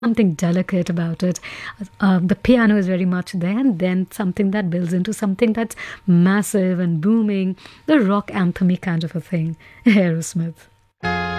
something delicate about it. The piano is very much there, and then something that builds into something that's massive and booming, the rock anthem kind of a thing. Aerosmith.